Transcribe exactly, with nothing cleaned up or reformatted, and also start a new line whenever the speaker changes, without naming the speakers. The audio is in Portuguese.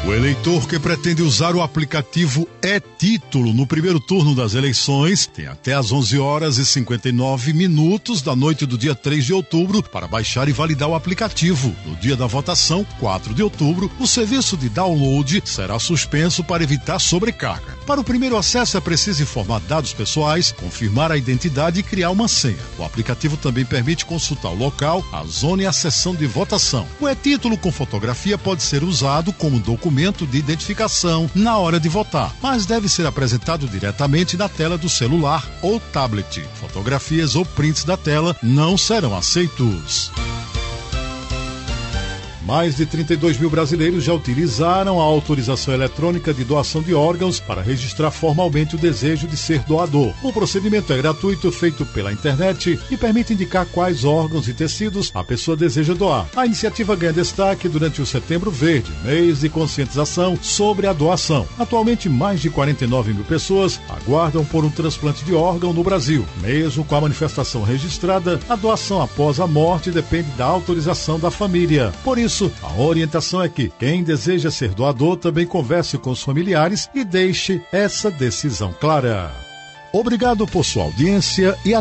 O eleitor que pretende usar o aplicativo E-Título no primeiro turno das eleições tem até às onze horas e cinquenta e nove minutos da noite do dia três de outubro para baixar e validar o aplicativo. No dia da votação, quatro de outubro, o serviço de download será suspenso para evitar sobrecarga. Para o primeiro acesso é preciso informar dados pessoais, confirmar a identidade e criar uma senha. O aplicativo também permite consultar o local, a zona e a sessão de votação. O E-Título com fotografia pode ser usado como documento de identificação na hora de votar, mas deve ser apresentado diretamente na tela do celular ou tablet. Fotografias ou prints da tela não serão aceitos. Mais de trinta e dois mil brasileiros já utilizaram a autorização eletrônica de doação de órgãos para registrar formalmente o desejo de ser doador. O procedimento é gratuito, feito pela internet e permite indicar quais órgãos e tecidos a pessoa deseja doar. A iniciativa ganha destaque durante o Setembro Verde, mês de conscientização sobre a doação. Atualmente, mais de quarenta e nove mil pessoas aguardam por um transplante de órgão no Brasil. Mesmo com a manifestação registrada, a doação após a morte depende da autorização da família. Por isso, a orientação é que quem deseja ser doador também converse com os familiares e deixe essa decisão clara. Obrigado por sua audiência e